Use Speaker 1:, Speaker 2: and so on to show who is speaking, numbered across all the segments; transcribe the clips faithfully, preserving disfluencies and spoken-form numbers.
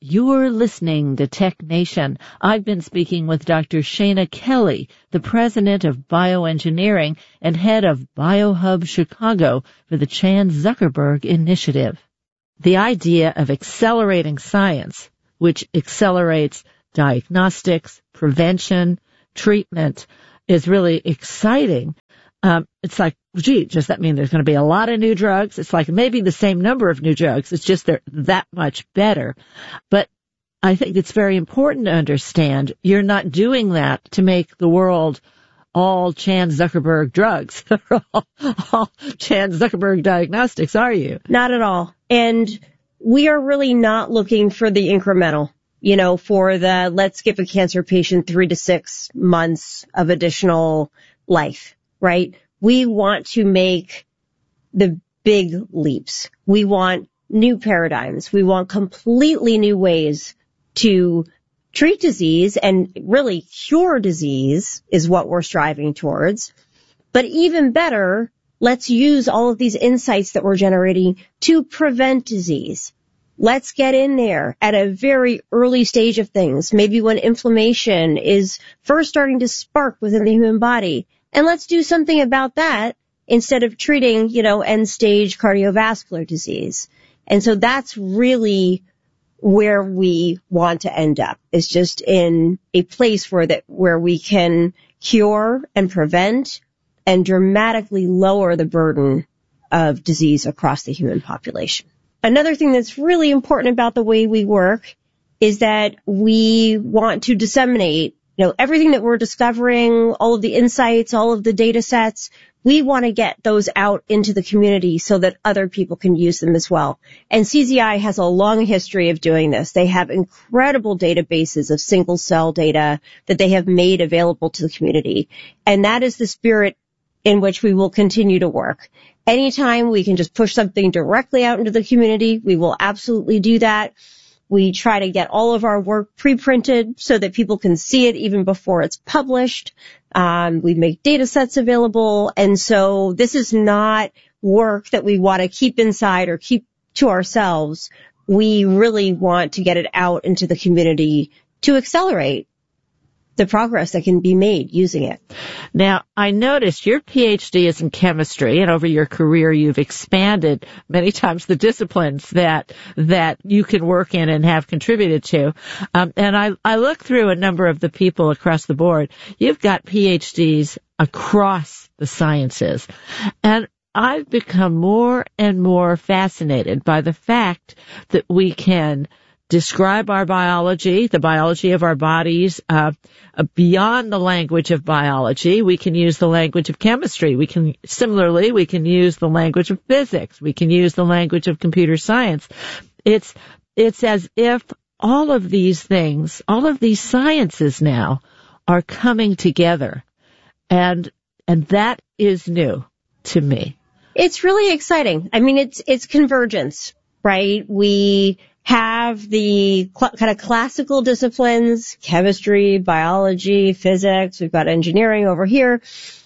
Speaker 1: You're listening to Tech Nation. I've been speaking with Doctor Shana Kelley, the president of bioengineering and head of BioHub Chicago for the Chan Zuckerberg Initiative. The idea of accelerating science, which accelerates diagnostics, prevention, treatment, is really exciting. Um, it's like, gee, does that mean there's going to be a lot of new drugs? It's like maybe the same number of new drugs. It's just they're that much better. But I think it's very important to understand you're not doing that to make the world all Chan Zuckerberg drugs, all, all Chan Zuckerberg diagnostics, are you?
Speaker 2: Not at all. And we are really not looking for the incremental, you know, for the let's give a cancer patient three to six months of additional life. Right? We want to make the big leaps. We want new paradigms. We want completely new ways to treat disease and really cure disease is what we're striving towards. But even better, let's use all of these insights that we're generating to prevent disease. Let's get in there at a very early stage of things, maybe when inflammation is first starting to spark within the human body. And let's do something about that instead of treating, you know, end-stage cardiovascular disease. And so that's really where we want to end up, is just in a place where that where we can cure and prevent and dramatically lower the burden of disease across the human population. Another thing that's really important about the way we work is that we want to disseminate You know, everything that we're discovering, all of the insights, all of the data sets, we want to get those out into the community so that other people can use them as well. And C Z I has a long history of doing this. They have incredible databases of single cell data that they have made available to the community. And that is the spirit in which we will continue to work. Anytime we can just push something directly out into the community, we will absolutely do that. We try to get all of our work pre-printed so that people can see it even before it's published. Um, we make data sets available. And so this is not work that we want to keep inside or keep to ourselves. We really want to get it out into the community to accelerate the progress that can be made using it.
Speaker 1: Now, I noticed your P H D is in chemistry, and over your career you've expanded many times the disciplines that that you can work in and have contributed to. Um, and I, I look through a number of the people across the board. You've got P H Ds across the sciences. And I've become more and more fascinated by the fact that we can describe our biology, the biology of our bodies, uh, uh, beyond the language of biology. We can use the language of chemistry. We can, similarly, we can use the language of physics. We can use the language of computer science. It's, it's as if all of these things, all of these sciences now are coming together. And, and that is new to me.
Speaker 2: It's really exciting. I mean, it's, it's convergence, right? We have the cl- kind of classical disciplines, chemistry, biology, physics. We've got engineering over here.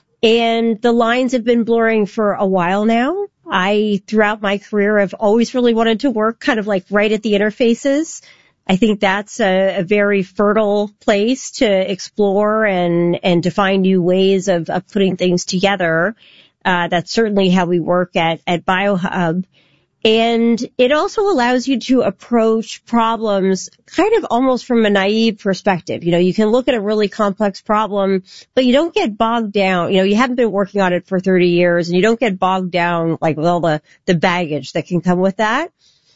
Speaker 2: And the lines have been blurring for a while now. I, throughout my career, have always really wanted to work kind of like right at the interfaces. I think that's a, a very fertile place to explore and, and to find new ways of, of putting things together. Uh, that's certainly how we work at, at BioHub. And it also allows you to approach problems kind of almost from a naive perspective. You know, you can look at a really complex problem, but you don't get bogged down. You know, you haven't been working on it for thirty years and you don't get bogged down like with all the, the baggage that can come with that.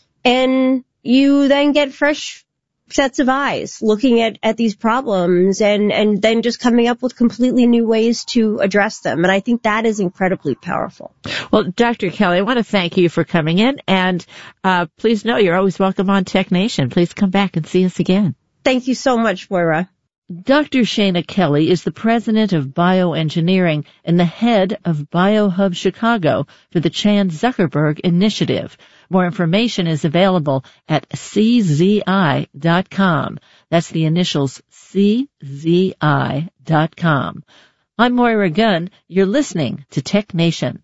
Speaker 2: And you then get fresh sets of eyes looking at, at these problems and, and then just coming up with completely new ways to address them. And I think that is incredibly powerful.
Speaker 1: Well, Doctor Kelley, I want to thank you for coming in. And uh, please know you're always welcome on Tech Nation. Please come back and see us again.
Speaker 2: Thank you so much, Moira.
Speaker 1: Doctor Shana Kelley is the president of bioengineering and the head of BioHub Chicago for the Chan Zuckerberg Initiative. More information is available at C Z I dot com. That's the initials C Z I dot com. I'm Moira Gunn. You're listening to Tech Nation.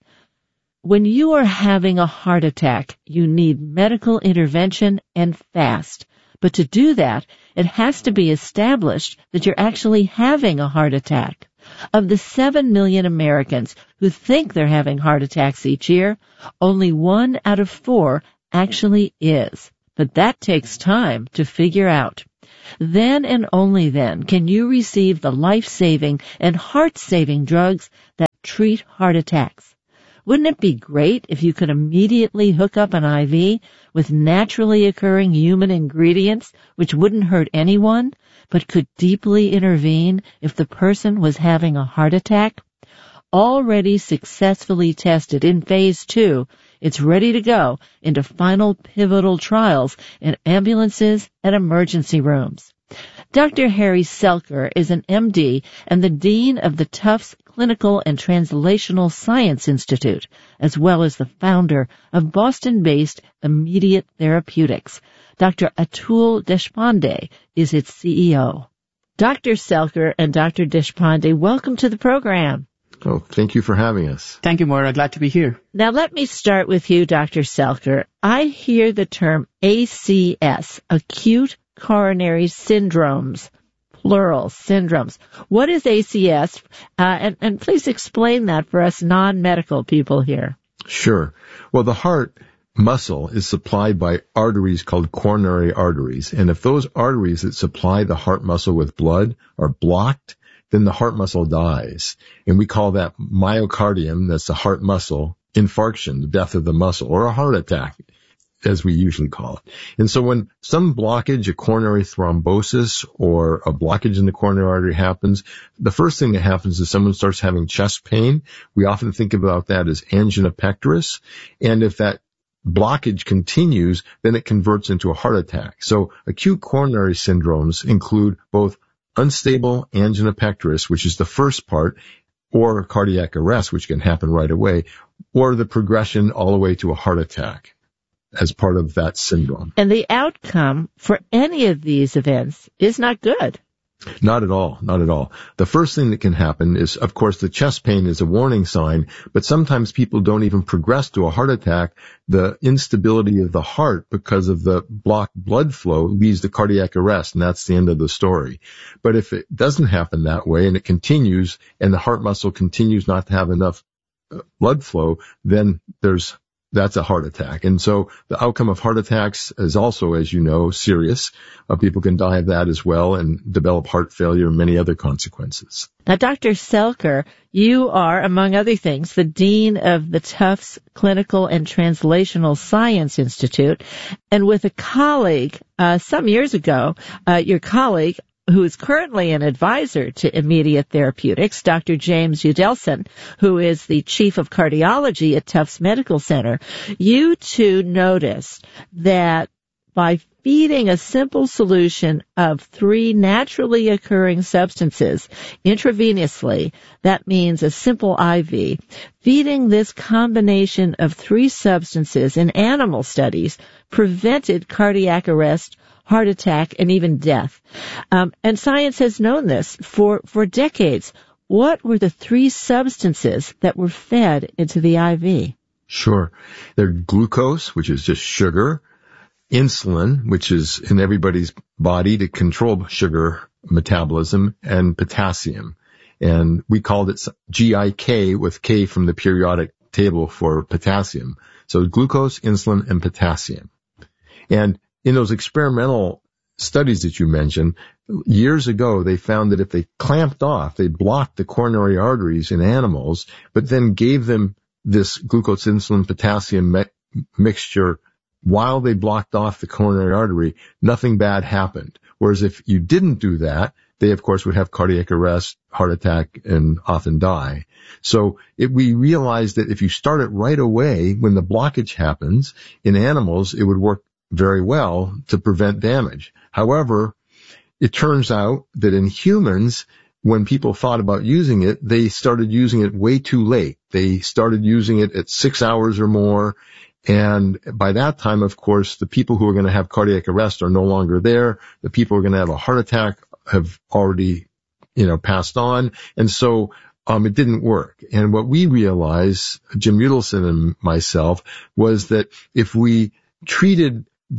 Speaker 1: When you are having a heart attack, you need medical intervention and fast. But to do that, it has to be established that you're actually having a heart attack. Of the seven million Americans who think they're having heart attacks each year, only one out of four actually is. But that takes time to figure out. Then and only then can you receive the life-saving and heart-saving drugs that treat heart attacks. Wouldn't it be great if you could immediately hook up an I V with naturally occurring human ingredients which wouldn't hurt anyone, but could deeply intervene if the person was having a heart attack? Already successfully tested in phase two, it's ready to go into final pivotal trials in ambulances and emergency rooms. Doctor Harry Selker is an M D and the Dean of the Tufts Clinical and Translational Science Institute, as well as the founder of Boston-based Immediate Therapeutics. Doctor Atul Deshpande is its C E O. Doctor Selker and Doctor Deshpande, welcome to the program.
Speaker 3: Oh, thank you for having us.
Speaker 4: Thank you, Maura. Glad to be here.
Speaker 1: Now, let me start with you, Doctor Selker. I hear the term A C S, acute coronary syndromes, plural, syndromes. What is A C S? Uh, and, and please explain that for us non-medical people here.
Speaker 3: Sure. Well, the heart muscle is supplied by arteries called coronary arteries. And if those arteries that supply the heart muscle with blood are blocked, then the heart muscle dies. And we call that myocardium, that's the heart muscle, infarction, the death of the muscle, or a heart attack, as we usually call it. And so when some blockage, a coronary thrombosis, or a blockage in the coronary artery happens, the first thing that happens is someone starts having chest pain. We often think about that as angina pectoris. And if that blockage continues, then it converts into a heart attack. So acute coronary syndromes include both unstable angina pectoris, which is the first part, or cardiac arrest, which can happen right away, or the progression all the way to a heart attack as part of that syndrome.
Speaker 1: And the outcome for any of these events is not good.
Speaker 3: Not at all, not at all. The first thing that can happen is, of course, the chest pain is a warning sign, but sometimes people don't even progress to a heart attack. The instability of the heart because of the blocked blood flow leads to cardiac arrest, and that's the end of the story. But if it doesn't happen that way and it continues and the heart muscle continues not to have enough blood flow, then there's that's a heart attack. And so the outcome of heart attacks is also, as you know, serious. Uh, people can die of that as well and develop heart failure and many other consequences.
Speaker 1: Now, Doctor Selker, you are, among other things, the Dean of the Tufts Clinical and Translational Science Institute. And with a colleague, uh, some years ago, uh, your colleague, who is currently an advisor to Immediate Therapeutics, Doctor James Udelson, who is the chief of cardiology at Tufts Medical Center, you two noticed that by feeding a simple solution of three naturally occurring substances intravenously, that means a simple I V, feeding this combination of three substances in animal studies prevented cardiac arrest, heart attack, and even death. Um, and science has known this for, for decades. What were the three substances that were fed into the I V?
Speaker 3: Sure. They're glucose, which is just sugar, insulin, which is in everybody's body to control sugar metabolism, and potassium. And we called it G I K with K from the periodic table for potassium. So glucose, insulin, and potassium. And in those experimental studies that you mentioned, years ago, they found that if they clamped off, they blocked the coronary arteries in animals, but then gave them this glucose, insulin, potassium me- mixture while they blocked off the coronary artery, nothing bad happened. Whereas if you didn't do that, they, of course, would have cardiac arrest, heart attack, and often die. So it, we realized that if you start it right away, when the blockage happens in animals, it would work very well to prevent damage. However, it turns out that in humans, when people thought about using it, they started using it way too late. They started using it at six hours or more. And by that time, of course, the people who are going to have cardiac arrest are no longer there. The people who are going to have a heart attack have already, you know, passed on. And so um it didn't work. And what we realized, Jim Udelson and myself, was that if we treated the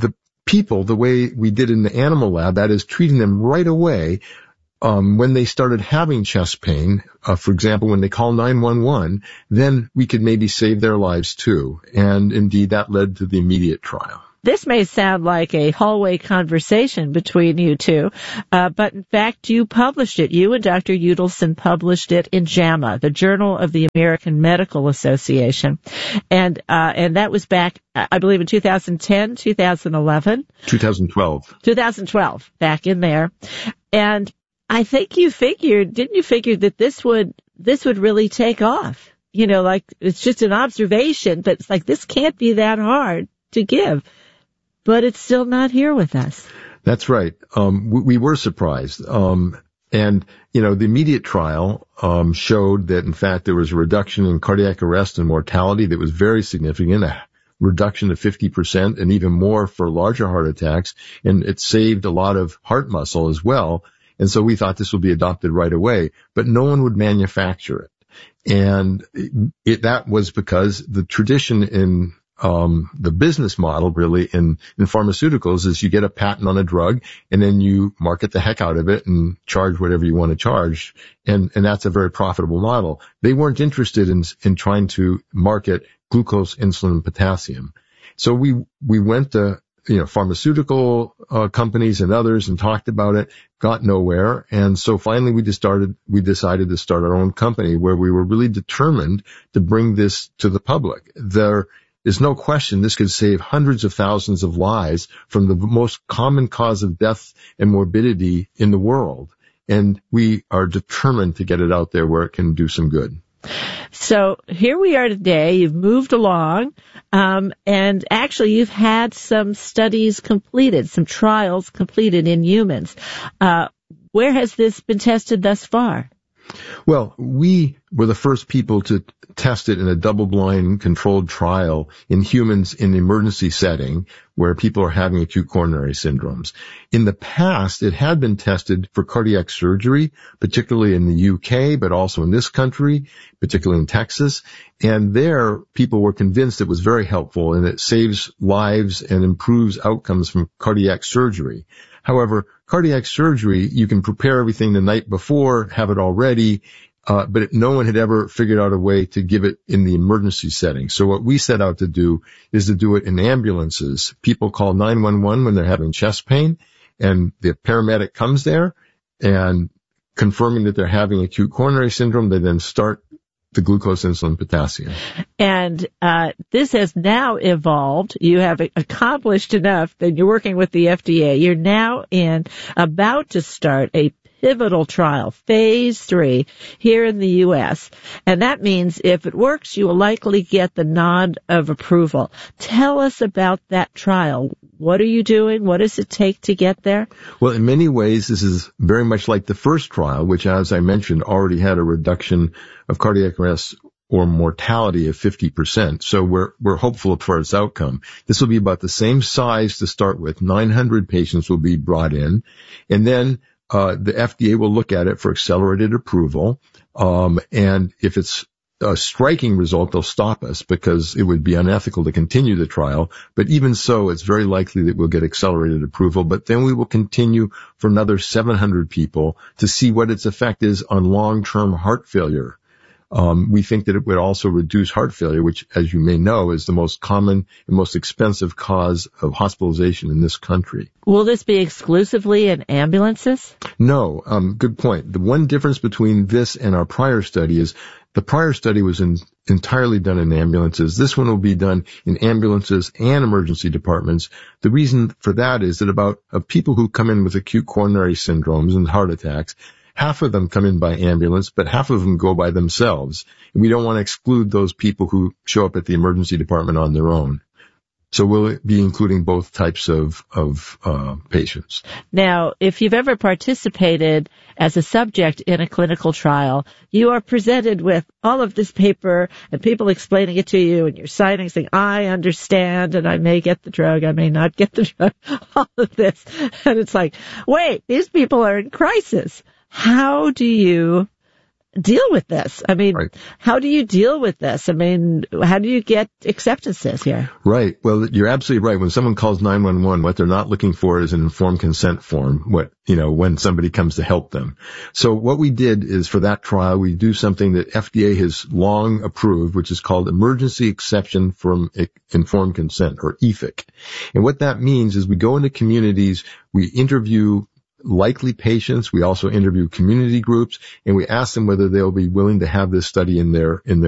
Speaker 3: people the way we did in the animal lab, that is treating them right away um, when they started having chest pain, uh, for example, when they call nine one one, then we could maybe save their lives too. And indeed, that led to the immediate trial.
Speaker 1: This may sound like a hallway conversation between you two, uh, but in fact, you published it. You and Doctor Udelson published it in JAMA, the Journal of the American Medical Association, and uh, and that was back, I believe, in two thousand ten, two thousand eleven,
Speaker 3: twenty twelve,
Speaker 1: twenty twelve, back in there, and I think you figured, didn't you figure that this would this would really take off? You know, like it's just an observation, but it's like this can't be that hard to give. But it's still not here with us.
Speaker 3: That's right. Um, we, we were surprised. Um, and, you know, the immediate trial um, showed that, in fact, there was a reduction in cardiac arrest and mortality that was very significant, a reduction of fifty percent and even more for larger heart attacks. And it saved a lot of heart muscle as well. And so we thought this would be adopted right away, but no one would manufacture it. And it, that was because the tradition in Um, the business model really in, in pharmaceuticals is you get a patent on a drug and then you market the heck out of it and charge whatever you want to charge. And, and that's a very profitable model. They weren't interested in, in trying to market glucose, insulin, and potassium. So we, we went to, you know, pharmaceutical uh, companies and others and talked about it, got nowhere. And so finally we just started, we decided to start our own company where we were really determined to bring this to the public. There, There's no question this could save hundreds of thousands of lives from the most common cause of death and morbidity in the world. And we are determined to get it out there where it can do some good.
Speaker 1: So here we are today. You've moved along, um, and actually you've had some studies completed, some trials completed in humans. Uh, where has this been tested thus far?
Speaker 3: Well, we were the first people to test it in a double-blind controlled trial in humans in the emergency setting where people are having acute coronary syndromes. In the past, it had been tested for cardiac surgery, particularly in the U K, but also in this country, particularly in Texas. And there, people were convinced it was very helpful and it saves lives and improves outcomes from cardiac surgery. However, cardiac surgery, you can prepare everything the night before, have it all ready, uh, but it, no one had ever figured out a way to give it in the emergency setting. So what we set out to do is to do it in ambulances. People call nine one one when they're having chest pain, and the paramedic comes there, and confirming that they're having acute coronary syndrome, they then start the glucose, insulin, potassium.
Speaker 1: And uh this has now evolved. You have accomplished enough that you're working with the F D A. You're now in about to start a pivotal trial, phase three, here in the U S. And that means if it works, you will likely get the nod of approval. Tell us about that trial. What are you doing? What does it take to get there?
Speaker 3: Well, in many ways, this is very much like the first trial, which, as I mentioned, already had a reduction of cardiac arrest or mortality of fifty percent. So we're, we're hopeful for its outcome. This will be about the same size to start with. nine hundred patients will be brought in. And then, uh, the F D A will look at it for accelerated approval. Um, and if it's a striking result, they'll stop us because it would be unethical to continue the trial. But even so, it's very likely that we'll get accelerated approval. But then we will continue for another seven hundred people to see what its effect is on long-term heart failure. Um, we think that it would also reduce heart failure, which, as you may know, is the most common and most expensive cause of hospitalization in this country.
Speaker 1: Will this be exclusively in ambulances?
Speaker 3: No, um, good point. The one difference between this and our prior study is the prior study was in, entirely done in ambulances. This one will be done in ambulances and emergency departments. The reason for that is that about of people who come in with acute coronary syndromes and heart attacks, half of them come in by ambulance, but half of them go by themselves. And we don't want to exclude those people who show up at the emergency department on their own. So we'll be including both types of, of uh, patients.
Speaker 1: Now, if you've ever participated as a subject in a clinical trial, you are presented with all of this paper and people explaining it to you, and you're signing saying, I understand, and I may get the drug, I may not get the drug, all of this. And it's like, wait, these people are in crisis. How do you deal with this? I mean,
Speaker 3: right.
Speaker 1: How do you deal with this? I mean, how do you get acceptances here?
Speaker 3: Right. Well, you're absolutely right. When someone calls nine one one, what they're not looking for is an informed consent form, what, you know, when somebody comes to help them. So what we did is for that trial, we do something that F D A has long approved, which is called Emergency Exception from Informed Consent, or E F I C. And what that means is we go into communities, we interview likely patients, we also interview community groups, and we ask them whether they'll be willing to have this study in their, in their